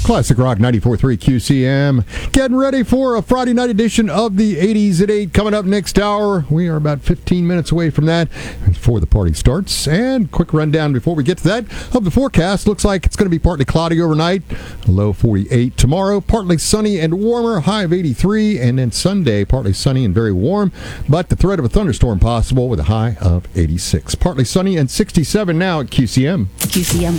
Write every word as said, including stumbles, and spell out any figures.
Classic Rock ninety-four point three Q C M. Getting ready for a Friday night edition of the eighties at eight. Coming up next hour, we are about fifteen minutes away from that before the party starts. And quick rundown before we get to that of the forecast. Looks like it's going to be partly cloudy overnight, low forty-eight tomorrow, partly sunny and warmer, high of eighty-three, and then Sunday partly sunny and very warm, but the threat of a thunderstorm possible with a high of eighty-six. Partly sunny and sixty-seven now at Q C M. Q C M